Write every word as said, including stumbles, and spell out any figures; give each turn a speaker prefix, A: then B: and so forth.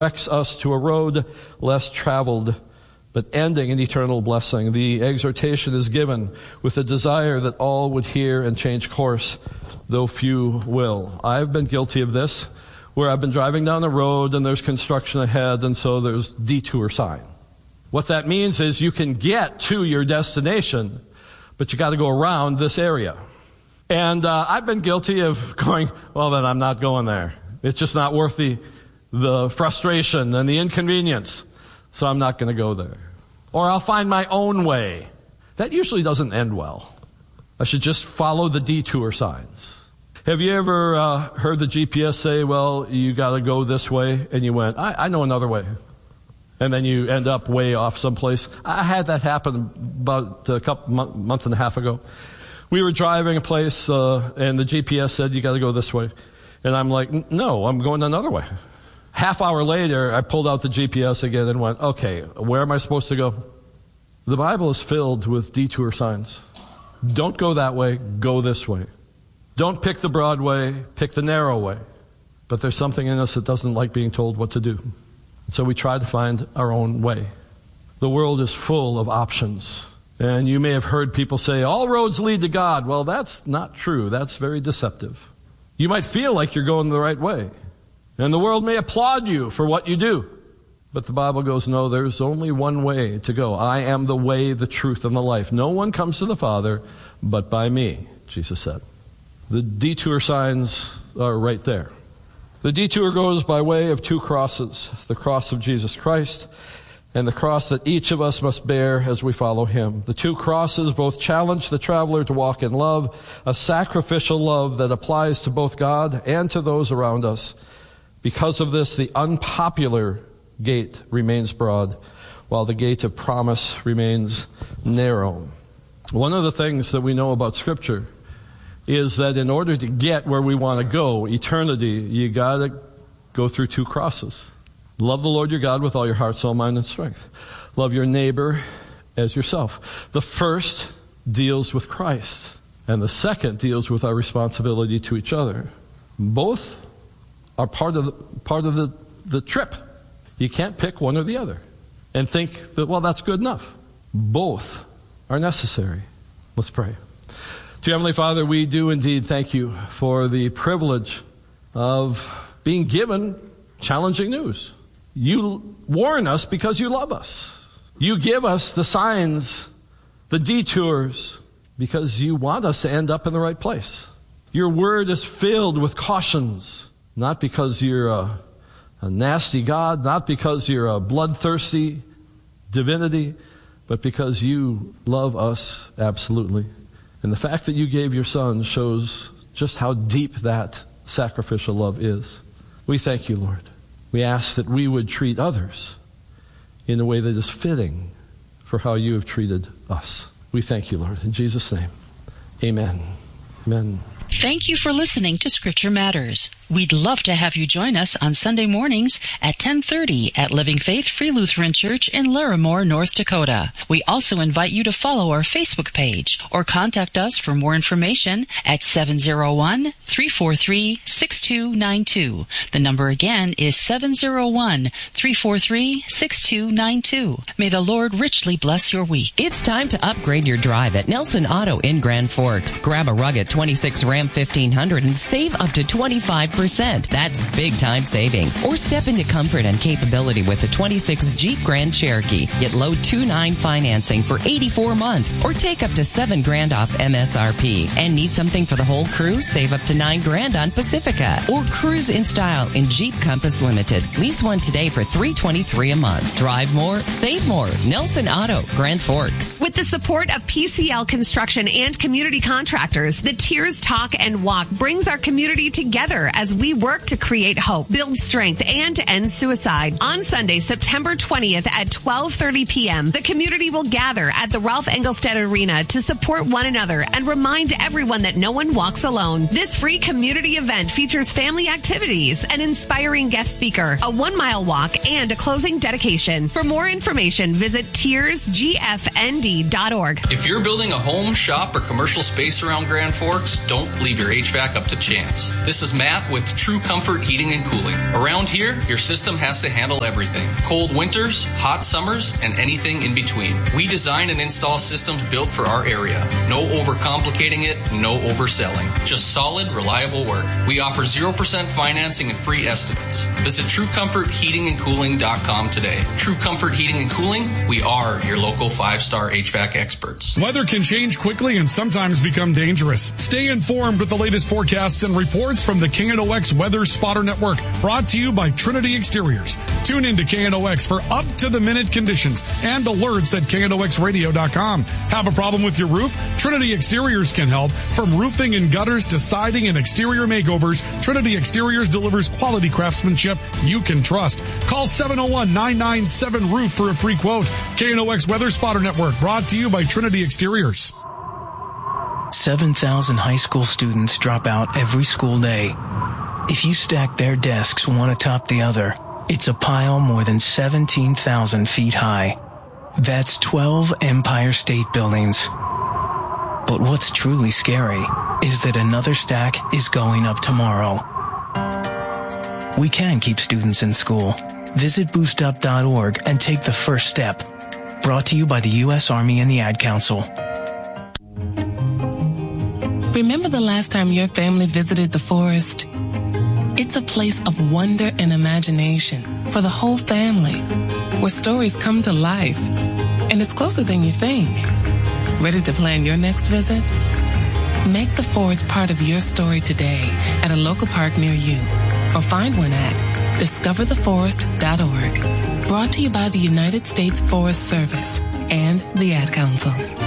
A: directs us to a road less traveled, but ending in eternal blessing. The exhortation is given with the desire that all would hear and change course, though few will. I've been guilty of this, where I've been driving down the road and there's construction ahead, and so there's detour sign. What that means is you can get to your destination, but you got to go around this area. And uh, I've been guilty of going, well, then I'm not going there. It's just not worth the, the frustration and the inconvenience, so I'm not going to go there. Or I'll find my own way. That usually doesn't end well. I should just follow the detour signs. Have you ever uh, heard the G P S say, well, you got to go this way, and you went, I, I know another way. And then you end up way off someplace. I had that happen about a couple month, month and a half ago. We were driving a place, uh, and the G P S said, you got to go this way. And I'm like, no, I'm going another way. Half hour later, I pulled out the G P S again and went, okay, where am I supposed to go? The Bible is filled with detour signs. Don't go that way, go this way. Don't pick the broad way, pick the narrow way. But there's something in us that doesn't like being told what to do. So we try to find our own way. The world is full of options. And you may have heard people say, all roads lead to God. Well, that's not true. That's very deceptive. You might feel like you're going the right way. And the world may applaud you for what you do. But the Bible goes, no, there's only one way to go. I am the way, the truth, and the life. No one comes to the Father but by me, Jesus said. The detour signs are right there. The detour goes by way of two crosses, the cross of Jesus Christ and the cross that each of us must bear as we follow him. The two crosses both challenge the traveler to walk in love, a sacrificial love that applies to both God and to those around us. Because of this, the unpopular gate remains broad, while the gate of promise remains narrow. One of the things that we know about Scripture is that in order to get where we want to go, eternity, you got to go through two crosses. Love the Lord your God with all your heart, soul, mind, and strength. Love your neighbor as yourself. The first deals with Christ, and the second deals with our responsibility to each other. Both are part of the, part of the, the trip. You can't pick one or the other and think that, well, that's good enough. Both are necessary. Let's pray. Dear Heavenly Father, we do indeed thank you for the privilege of being given challenging news. You warn us because you love us. You give us the signs, the detours, because you want us to end up in the right place. Your word is filled with cautions, not because you're a, a nasty God, not because you're a bloodthirsty divinity, but because you love us absolutely. And the fact that you gave your Son shows just how deep that sacrificial love is. We thank you, Lord. We ask that we would treat others in a way that is fitting for how you have treated us. We thank you, Lord. In Jesus' name, amen. Amen.
B: Thank you for listening to Scripture Matters. We'd love to have you join us on Sunday mornings at ten thirty at Living Faith Free Lutheran Church in Larimore, North Dakota. We also invite you to follow our Facebook page or contact us for more information at seven oh one, three four three, six two nine two. The number again is seven oh one, three four three, six two nine two. May the Lord richly bless your week.
C: It's time to upgrade your drive at Nelson Auto in Grand Forks. Grab a rugged twenty-six Ram fifteen hundred and save up to twenty-five percent. That's big time savings. Or step into comfort and capability with the twenty-six Jeep Grand Cherokee. Get low two point nine financing for eighty-four months or take up to seven grand off M S R P. And need something for the whole crew? Save up to nine grand on Pacifica. Or cruise in style in Jeep Compass Limited. Lease one today for three hundred twenty-three dollars a month. Drive more, save more. Nelson Auto, Grand Forks.
D: With the support of P C L Construction and community contractors, the Tears Talk and Walk brings our community together as we work to create hope, build strength, and end suicide. On Sunday, September twentieth at twelve thirty p.m., the community will gather at the Ralph Engelstad Arena to support one another and remind everyone that no one walks alone. This free community event features family activities, an inspiring guest speaker, a one-mile walk, and a closing dedication. For more information, visit tears g f n d dot org.
E: If you're building a home, shop, or commercial space around Grand Forks, don't leave your H V A C up to chance. This is Matt with True Comfort Heating and Cooling. Around here, your system has to handle everything. Cold winters, hot summers, and anything in between. We design and install systems built for our area. No overcomplicating it, no overselling. Just solid, reliable work. We offer zero percent financing and free estimates. Visit true comfort heating and cooling dot com today. True Comfort Heating and Cooling, we are your local five-star H V A C experts.
F: Weather can change quickly and sometimes become dangerous. Stay informed with the latest forecasts and reports from the K N O X Weather Spotter Network, brought to you by Trinity Exteriors. Tune in to K N O X for up-to-the-minute conditions and alerts at K N O X radio dot com. Have a problem with your roof? Trinity Exteriors can help. From roofing and gutters to siding and exterior makeovers, Trinity Exteriors delivers quality craftsmanship you can trust. Call seven oh one, nine nine seven, roof for a free quote. K N O X Weather Spotter Network, brought to you by Trinity Exteriors.
G: seven thousand high school students drop out every school day. If you stack their desks one atop the other, it's a pile more than seventeen thousand feet high. That's twelve Empire State Buildings. But what's truly scary is that another stack is going up tomorrow. We can keep students in school. Visit boost up dot org and take the first step. Brought to you by the U S Army and the Ad Council.
H: Remember the last time your family visited the forest? It's a place of wonder and imagination for the whole family, where stories come to life. And it's closer than you think. Ready to plan your next visit? Make the forest part of your story today at a local park near you, or find one at discover the forest dot org. Brought to you by the United States Forest Service and the Ad Council.